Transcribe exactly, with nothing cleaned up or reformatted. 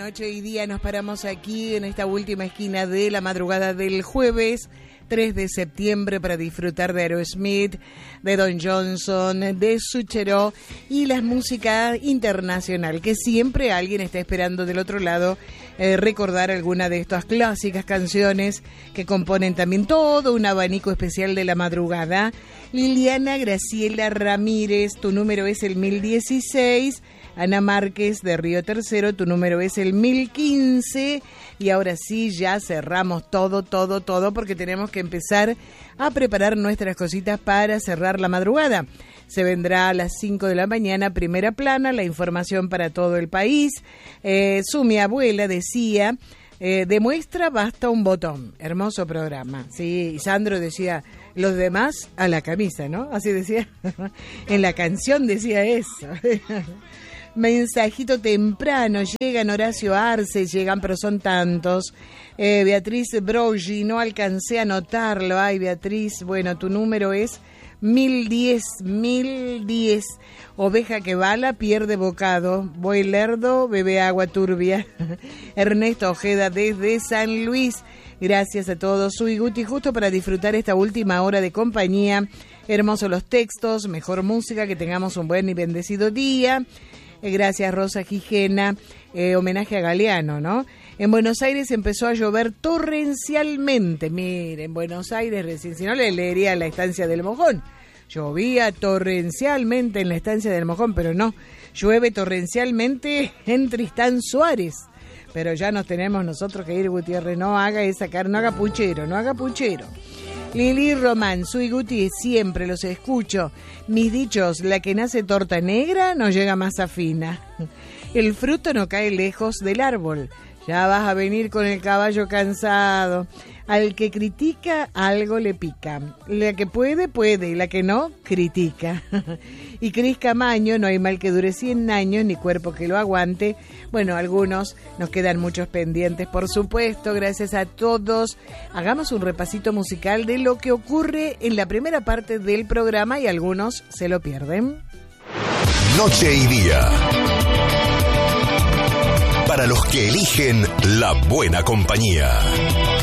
Noche y Día nos paramos aquí en esta última esquina de la madrugada del jueves tres de septiembre para disfrutar de Aerosmith, de Don Johnson, de Suchero y la música internacional, que siempre alguien está esperando del otro lado eh, recordar alguna de estas clásicas canciones que componen también todo un abanico especial de la madrugada. Liliana Graciela Ramírez, tu número es el mil dieciséis. Ana Márquez de Río Tercero, tu número es el mil quince. Y ahora sí, ya cerramos todo, todo, todo, porque tenemos que empezar a preparar nuestras cositas para cerrar la madrugada. Se vendrá a las cinco de la mañana, primera plana, la información para todo el país. Eh, su mi abuela decía, eh, demuestra basta un botón. Hermoso programa. Sí, y Sandro decía, los demás a la camisa, ¿no? Así decía. En la canción decía eso. Mensajito temprano, llegan Horacio Arce, llegan, pero son tantos. Eh, Beatriz Brogi, no alcancé a anotarlo. Ay, Beatriz, bueno, tu número es mil diez, mil diez. Oveja que bala, pierde bocado. Voy lerdo, bebe agua turbia. Ernesto Ojeda desde San Luis. Gracias a todos. Soy Guti, justo para disfrutar esta última hora de compañía. Hermosos los textos, mejor música, que tengamos un buen y bendecido día. Gracias, Rosa Gijena, eh, homenaje a Galeano, ¿no? En Buenos Aires empezó a llover torrencialmente. Miren, en Buenos Aires recién, si no le leería La Estancia del Mojón. Llovía torrencialmente en La Estancia del Mojón, pero no, llueve torrencialmente en Tristán Suárez. Pero ya nos tenemos nosotros que ir, Gutiérrez, no haga esa cara, no haga puchero, no haga puchero. Lili Román, soy Guti, siempre los escucho. Mis dichos, la que nace torta negra no llega masa fina. El fruto no cae lejos del árbol. Ya vas a venir con el caballo cansado. Al que critica, algo le pica. La que puede, puede, y la que no, critica. Y Cris Camaño, no hay mal que dure cien años, ni cuerpo que lo aguante. Bueno, algunos, nos quedan muchos pendientes, por supuesto, gracias a todos. Hagamos un repasito musical de lo que ocurre en la primera parte del programa y algunos se lo pierden. Noche y Día. Para los que eligen la buena compañía.